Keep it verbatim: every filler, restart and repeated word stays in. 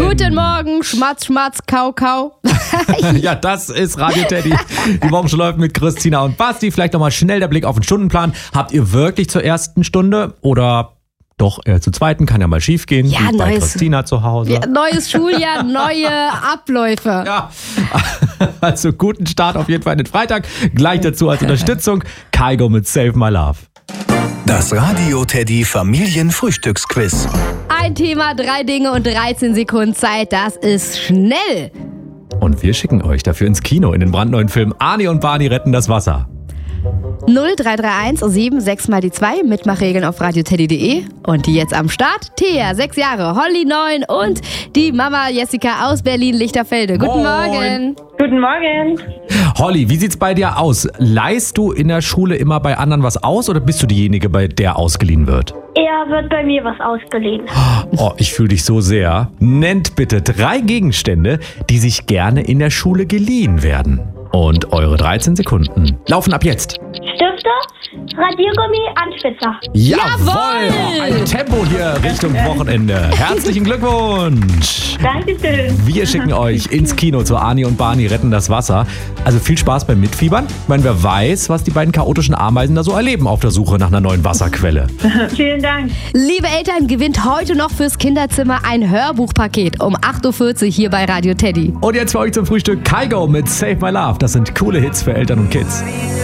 Guten Morgen, Schmatz, Schmatz, Kau, Kau. Ja, das ist Radio Teddy. Die Woche läuft mit Christina und Basti. Vielleicht nochmal schnell der Blick auf den Stundenplan. Habt ihr wirklich zur ersten Stunde oder doch eher zur zweiten? Kann ja mal schief gehen. Ja, wie bei neues, Christina zu Hause. Ja, neues Schuljahr, neue Abläufe. Ja, also guten Start auf jeden Fall in den Freitag. Gleich dazu als Unterstützung Kygo mit Save My Love. Das Radio Teddy Familienfrühstücksquiz. Ein Thema, drei Dinge und dreizehn Sekunden Zeit. Das ist schnell. Und wir schicken euch dafür ins Kino in den brandneuen Film Arnie und Barney retten das Wasser. null drei drei eins sieben sechs mal die zwei. Mitmachregeln auf radioteddy punkt de. Und die jetzt am Start. Thea, sechs Jahre, Holly, neun und die Mama Jessica aus Berlin-Lichterfelde. Guten Moin. Morgen. Guten Morgen. Holly, wie sieht's bei dir aus? Leihst du in der Schule immer bei anderen was aus oder bist du diejenige, bei der ausgeliehen wird? Er wird bei mir was ausgeliehen. Oh, ich fühle dich so sehr. Nennt bitte drei Gegenstände, die sich gerne in der Schule geliehen werden. Und eure dreizehn Sekunden laufen ab jetzt. Stifte, Radiergummi, Anspitzer. Jawohl! Oh, ein Tempo hier Richtung Wochenende. Herzlichen Glückwunsch! Dankeschön. Wir schicken euch ins Kino zu Arnie und Barney retten das Wasser. Also viel Spaß beim Mitfiebern. Ich meine, wer weiß, was die beiden chaotischen Ameisen da so erleben auf der Suche nach einer neuen Wasserquelle. Vielen Dank. Liebe Eltern, gewinnt heute noch fürs Kinderzimmer ein Hörbuchpaket um acht Uhr vierzig hier bei Radio Teddy. Und jetzt für euch zum Frühstück Kygo mit Save My Love. Das sind coole Hits für Eltern und Kids.